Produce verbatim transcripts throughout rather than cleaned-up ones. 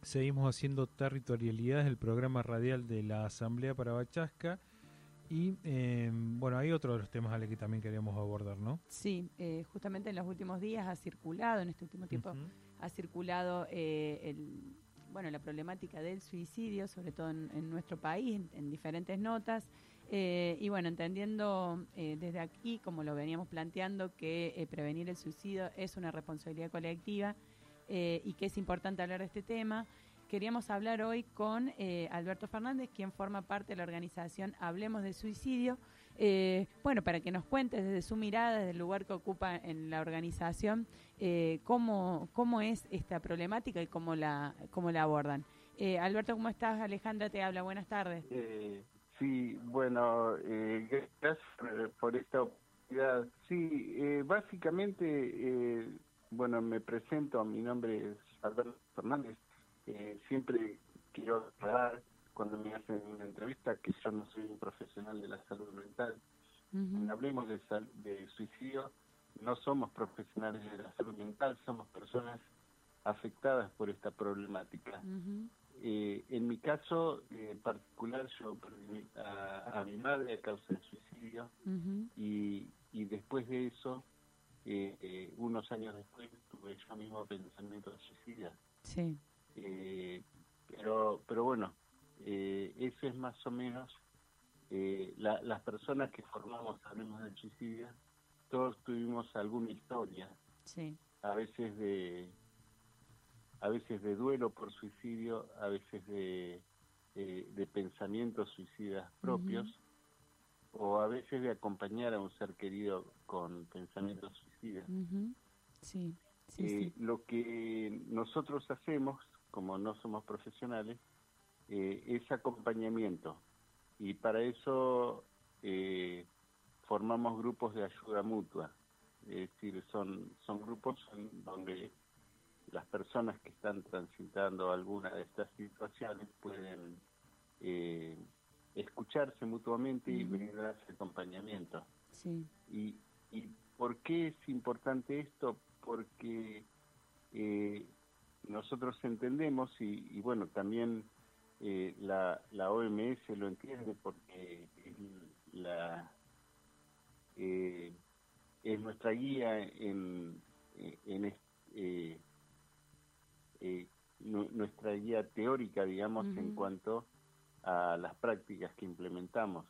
seguimos haciendo Territorialidades, el programa radial de la Asamblea para Bachasca. Y eh, bueno, hay otro de los temas, Ale, que también queríamos abordar, ¿no? Sí, eh, justamente en los últimos días ha circulado, en este último tiempo, uh-huh. ha circulado eh, el, bueno, la problemática del suicidio, sobre todo en, en nuestro país, en, en diferentes notas. Eh, y bueno, entendiendo eh, desde aquí, como lo veníamos planteando, que eh, prevenir el suicidio es una responsabilidad colectiva eh, y que es importante hablar de este tema. Queríamos hablar hoy con eh, Alberto Fernández, quien forma parte de la organización Hablemos de Suicidio. Eh, bueno, para que nos cuente desde su mirada, desde el lugar que ocupa en la organización, eh, cómo, cómo es esta problemática y cómo la, cómo la abordan. Eh, Alberto, ¿cómo estás? Alejandra te habla. Buenas tardes. Eh, sí, bueno, eh, gracias por esta oportunidad. Sí, eh, básicamente, eh, bueno, me presento, mi nombre es Alberto Fernández. Eh, siempre quiero aclarar cuando me hacen una entrevista que yo no soy un profesional de la salud mental. Uh-huh. Hablemos de, sal, de suicidio, no somos profesionales de la salud mental, somos personas afectadas por esta problemática. Uh-huh. Eh, en mi caso en eh, particular, yo perdí a, a mi madre a causa del suicidio. Uh-huh. y, y después de eso, eh, eh, unos años después, tuve yo mismo pensamiento de suicidio. Sí. Eh, pero pero bueno, eh, eso es más o menos eh, la, las personas que formamos Hablemos del Suicidio, todos tuvimos alguna historia, sí. a veces de a veces de duelo por suicidio, a veces de eh, de pensamientos suicidas propios, uh-huh. o a veces de acompañar a un ser querido con pensamientos suicidas. Uh-huh. Sí, sí, eh, sí. Lo que nosotros hacemos, como no somos profesionales, eh, es acompañamiento, y para eso eh, formamos grupos de ayuda mutua. Es decir, son, son grupos en donde las personas que están transitando alguna de estas situaciones pueden eh, escucharse mutuamente, uh-huh. y brindarse acompañamiento. Sí. Y, ¿Y por qué es importante esto? Porque eh, nosotros entendemos, y, y bueno, también eh, la, la O M S lo entiende, porque la, eh, es nuestra guía en, en eh, eh, nu, nuestra guía teórica, digamos, uh-huh. en cuanto a las prácticas que implementamos.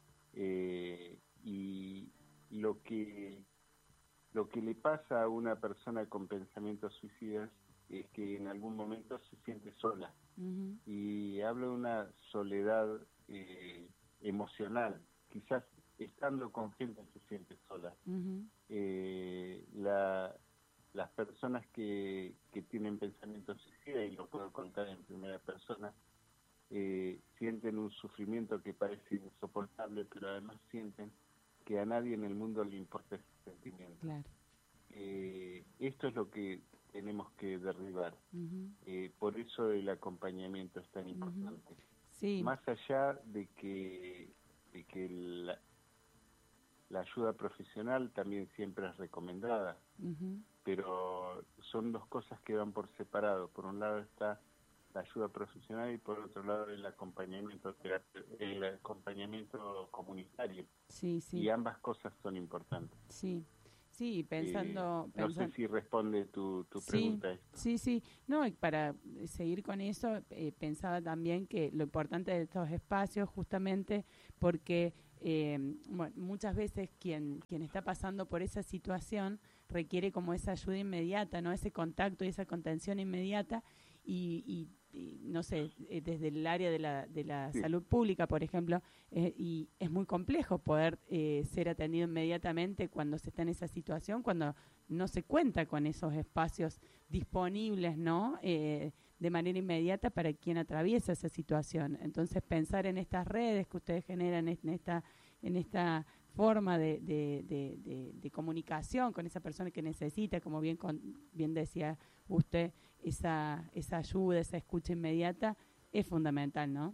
Eh, y lo que, lo que le pasa a una persona con pensamientos suicidas es que en algún momento se siente sola. Uh-huh. Y hablo de una soledad eh, emocional. Quizás estando con gente se siente sola. Uh-huh. Eh, la, las personas que, que tienen pensamientos suicidas, y lo puedo contar en primera persona, eh, sienten un sufrimiento que parece insoportable, pero además sienten que a nadie en el mundo le importa ese sentimiento. Claro. Eh, esto es lo que tenemos que derribar. Uh-huh. Eh, por eso el acompañamiento es tan importante. Uh-huh. Sí. Más allá de que, de que la, la ayuda profesional también siempre es recomendada, uh-huh. pero son dos cosas que van por separado. Por un lado está la ayuda profesional y por otro lado el acompañamiento el acompañamiento comunitario. Sí, sí. Y ambas cosas son importantes. Sí. Sí, pensando... Eh, pensando... No sé si responde tu, tu sí, pregunta. Esto. Sí, sí. No, y para seguir con eso, eh, pensaba también que lo importante de estos espacios, justamente porque eh, bueno, muchas veces quien, quien está pasando por esa situación requiere como esa ayuda inmediata, ¿no? Ese contacto y esa contención inmediata, y... y Y, no sé, eh, desde el área de la, de la sí. salud pública, por ejemplo, eh, y es muy complejo poder eh, ser atendido inmediatamente cuando se está en esa situación, cuando no se cuenta con esos espacios disponibles, ¿no? Eh, de manera inmediata para quien atraviesa esa situación. Entonces, pensar en estas redes que ustedes generan, en esta, en esta forma de, de, de, de, de comunicación con esa persona que necesita, como bien con, bien decía usted, esa esa ayuda, esa escucha inmediata, es fundamental, ¿no?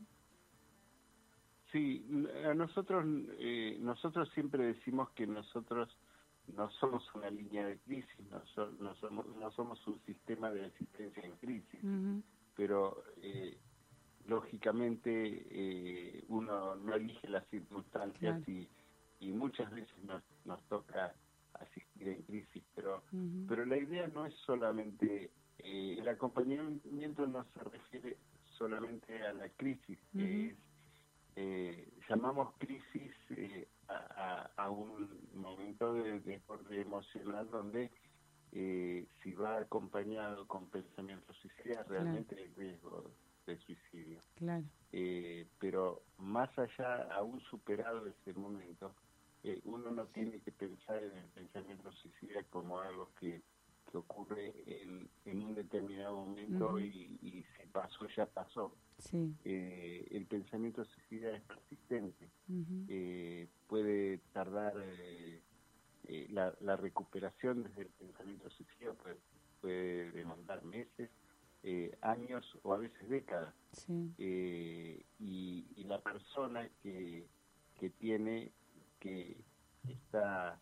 Sí, a nosotros eh, nosotros siempre decimos que nosotros no somos una línea de crisis, no, so, no somos no somos un sistema de asistencia en crisis. Uh-huh. pero eh, lógicamente eh, uno no elige las circunstancias, claro. y, y muchas veces nos, nos toca asistir en crisis, pero, uh-huh. pero la idea no es solamente, eh, el acompañamiento no se refiere solamente a la crisis, uh-huh. que es, eh, llamamos crisis eh, a, a, a un momento de desborde emocional donde eh, si va acompañado con pensamientos suicidas, realmente claro. hay riesgo de suicidio. Claro. Eh, pero más allá, aún superado ese momento, eh, uno no tiene que pensar en el pensamiento suicida como algo que, que ocurre en, en un determinado momento, uh-huh. y, y si pasó, ya pasó. Sí. Eh, el pensamiento suicida es persistente. Uh-huh. Eh, puede tardar... Eh, Eh, la, la recuperación desde el pensamiento suicida puede, puede demandar meses, eh, años o a veces décadas. Sí. Eh, y, y la persona que, que tiene, que está,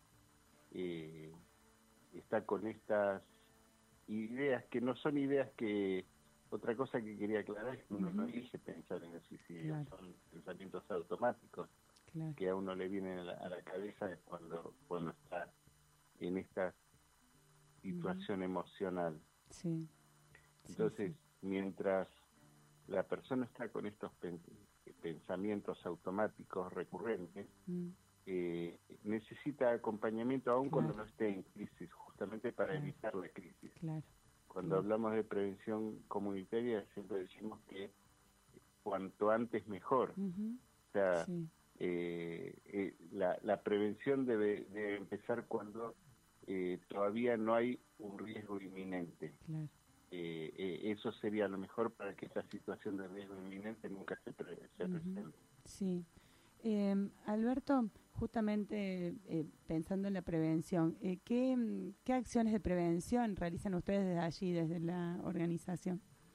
eh, está con estas ideas, que no son ideas que... Otra cosa que quería aclarar es que uno uh-huh. no elige pensar en el suicidio, claro. son pensamientos automáticos. Claro. Que a uno le viene a la, a la cabeza cuando cuando está en esta situación uh-huh. emocional. Sí. Entonces, sí, sí. mientras la persona está con estos pen, pensamientos automáticos recurrentes, uh-huh. eh, necesita acompañamiento aún claro. cuando no esté en crisis, justamente para claro. evitar la crisis. Claro. Cuando claro. hablamos de prevención comunitaria, siempre decimos que cuanto antes mejor. Uh-huh. O sea, sí. Eh, eh, la, la prevención debe, debe empezar cuando eh, todavía no hay un riesgo inminente. Claro. Eh, eh, eso sería lo mejor para que esta situación de riesgo inminente nunca se, pre se uh-huh. presente. Sí. Eh, Alberto, justamente eh, pensando en la prevención, eh, ¿qué, ¿qué acciones de prevención realizan ustedes desde allí, desde la organización?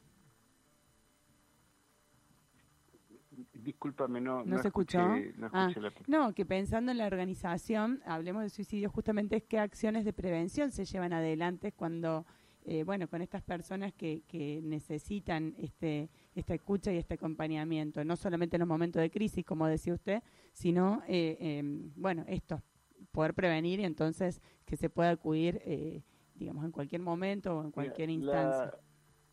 Discúlpame, no, ¿No, no se escuché, escuchó? no, ah, escuché la... no, que pensando en la organización, hablemos de suicidio, justamente es qué acciones de prevención se llevan adelante cuando, eh, bueno, con estas personas que, que necesitan este esta escucha y este acompañamiento, no solamente en los momentos de crisis, como decía usted, sino, eh, eh, bueno, esto, poder prevenir y entonces que se pueda acudir, eh, digamos, en cualquier momento o en cualquier Mira, instancia. La...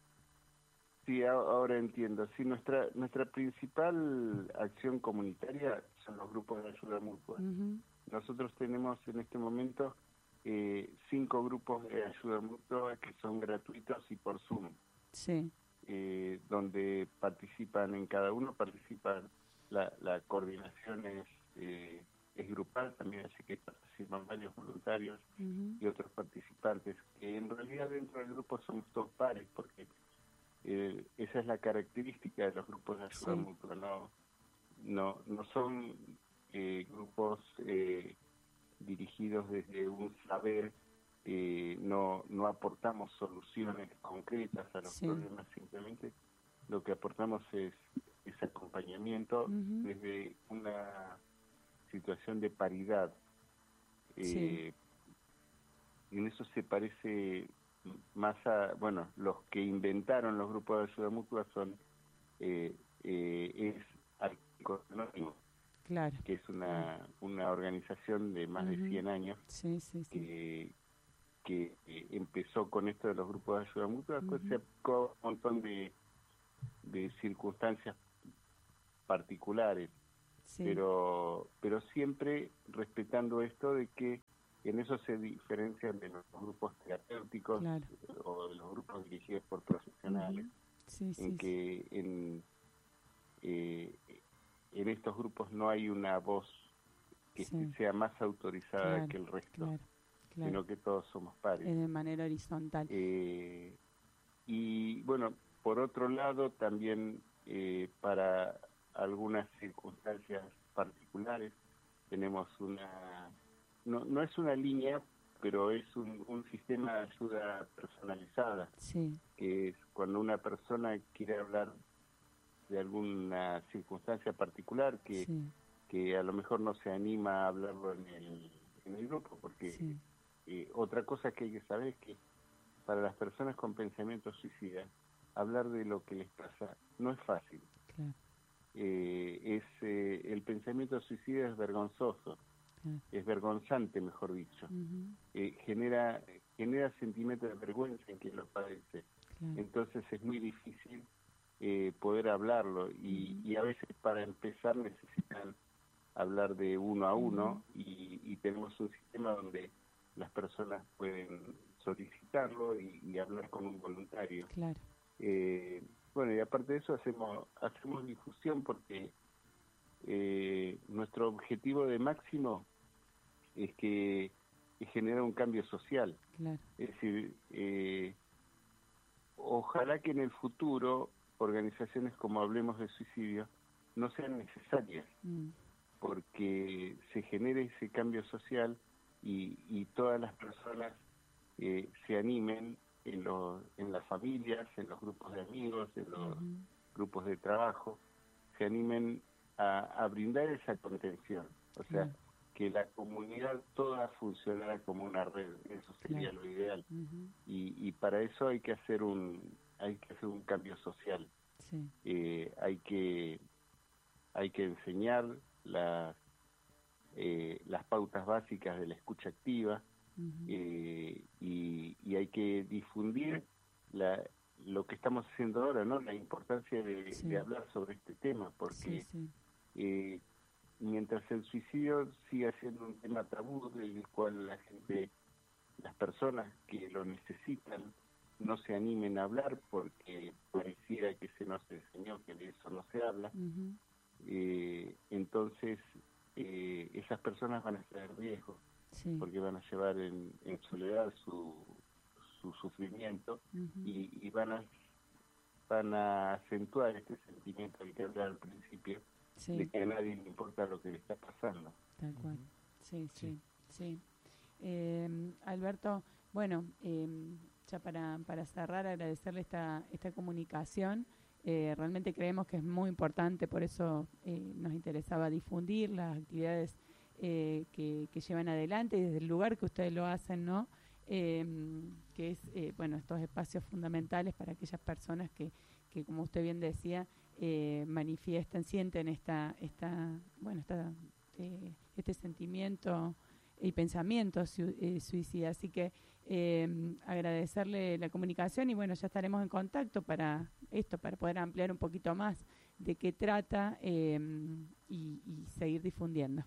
Sí, ahora entiendo. Sí, nuestra nuestra principal acción comunitaria son los grupos de ayuda mutua. Uh-huh. Nosotros tenemos en este momento eh, cinco grupos de ayuda mutua que son gratuitos y por Zoom. Sí. Eh, donde participan, en cada uno participan, la, la coordinación es, eh, es grupal también, así que participan varios voluntarios uh-huh. y otros participantes, que en realidad dentro del grupo somos todos pares, porque Eh, esa es la característica de los grupos de ayuda sí. mutua, no no no son eh, grupos eh, dirigidos desde un saber, eh, no no aportamos soluciones concretas a los sí. problemas, simplemente lo que aportamos es ese acompañamiento uh-huh. desde una situación de paridad. Eh, sí. En eso se parece más a, bueno, los que inventaron los grupos de ayuda mutua son, eh, eh, es Alcohólicos Anónimos, claro. que es una, una organización de más uh-huh. de cien años, sí, sí, sí. Eh, que eh, empezó con esto de los grupos de ayuda mutua, después uh-huh. se aplicó un montón de, de circunstancias particulares, sí. pero pero siempre respetando esto de que en eso se diferencian de los grupos terapéuticos, claro. o de los grupos dirigidos por profesionales, uh-huh. sí, sí, en que sí. en, eh, en estos grupos no hay una voz que sí. sea más autorizada claro, que el resto, claro, claro. sino que todos somos pares. Es de manera horizontal. Eh, y bueno, por otro lado, también eh, para algunas circunstancias particulares tenemos una... No, no es una línea, pero es un, un sistema de ayuda personalizada, sí. que es cuando una persona quiere hablar de alguna circunstancia particular que, sí. que a lo mejor no se anima a hablarlo en el, en el grupo, porque sí. eh, otra cosa que hay que saber es que para las personas con pensamientos suicidas hablar de lo que les pasa no es fácil. Claro. Eh, es eh, el pensamiento suicida es vergonzoso, claro. Es vergonzante, mejor dicho. Uh-huh. eh, genera genera sentimiento de vergüenza en quien lo padece. Claro. Entonces es muy difícil eh, poder hablarlo y, uh-huh. y a veces para empezar necesitan hablar de uno a uno, uh-huh. y, y tenemos un sistema donde las personas pueden solicitarlo y, y hablar con un voluntario. Claro. Eh, bueno, y aparte de eso hacemos hacemos difusión porque eh, nuestro objetivo de máximo es que es generar un cambio social. Claro. Es decir, eh, ojalá que en el futuro organizaciones como Hablemos de Suicidio no sean necesarias, mm. porque se genere ese cambio social y, y todas las personas eh, se animen en, los, en las familias, en los grupos de amigos, en los uh-huh. grupos de trabajo, se animen a, a brindar esa contención. O sea, uh-huh. que la comunidad toda funcionara como una red, eso sería claro. lo ideal. Uh-huh. Y, y para eso hay que hacer un hay que hacer un cambio social. Sí. Eh, hay que hay que enseñar las eh, las pautas básicas de la escucha activa. Uh-huh. eh, y, y hay que difundir la, lo que estamos haciendo ahora, ¿no? La importancia de, sí. de hablar sobre este tema, porque sí, sí. Eh, mientras el suicidio siga siendo un tema tabú del cual la gente, las personas que lo necesitan, no se animen a hablar porque pareciera que se nos enseñó que de eso no se habla, uh-huh. eh, entonces eh, esas personas van a estar en riesgo. Sí. Porque van a llevar en, en soledad su, su sufrimiento uh-huh. y, y van a van a acentuar este sentimiento del que hablaba al principio, sí. de que a nadie le importa lo que le está pasando. Tal cual. Sí, sí, sí. sí. Eh, Alberto, bueno, eh, ya para, para cerrar, agradecerle esta, esta comunicación. Eh, realmente creemos que es muy importante, por eso eh, nos interesaba difundir las actividades Eh, que, que llevan adelante desde el lugar que ustedes lo hacen, ¿no? Eh, que es, eh, bueno, estos espacios fundamentales para aquellas personas que, que como usted bien decía, eh, manifiestan, sienten esta, esta, bueno, esta, eh, este sentimiento y pensamiento su, eh, suicida. Así que eh, agradecerle la comunicación y bueno, ya estaremos en contacto para esto, para poder ampliar un poquito más de qué trata eh, y, y seguir difundiendo.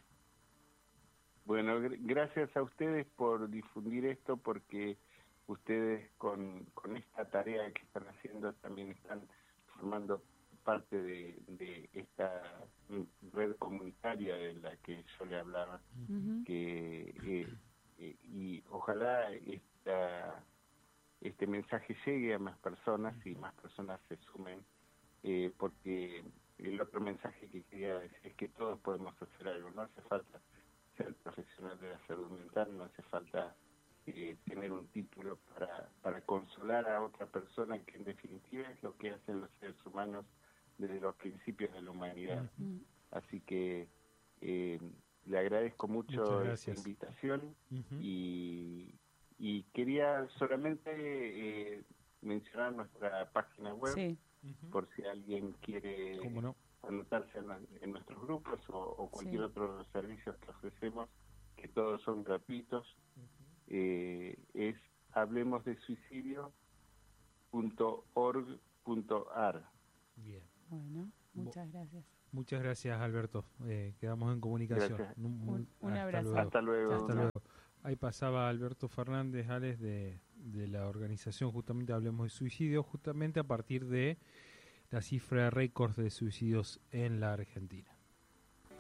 Bueno, gr- gracias a ustedes por difundir esto, porque ustedes con, con esta tarea que están haciendo también están formando parte de, de esta red comunitaria de la que yo le hablaba, uh-huh. que eh, eh, y ojalá esta, este mensaje llegue a más personas y más personas se sumen, eh, porque el otro mensaje que quería decir es que todos podemos hacer algo, no hace falta ser profesional de la salud mental, no hace falta eh, tener un título para, para consolar a otra persona, que en definitiva es lo que hacen los seres humanos desde los principios de la humanidad. Uh-huh. Así que eh, le agradezco mucho esta invitación uh-huh. y, y quería solamente eh, mencionar nuestra página web, sí. uh-huh. por si alguien quiere no? anotarse en, en nuestros grupos o, o cualquier sí. otro servicio que ofrecemos, que todos son gratuitos. Uh-huh. eh, es hablemos de suicidio punto org punto a r. Bien. Bueno, muchas Bo- gracias. Muchas gracias, Alberto. Eh, quedamos en comunicación. Un, un, un hasta abrazo. Luego. Hasta luego. Hasta luego. Ahí pasaba Alberto Fernández Ales de, de la organización justamente Hablemos de Suicidio, justamente a partir de la cifra de récords de suicidios en la Argentina.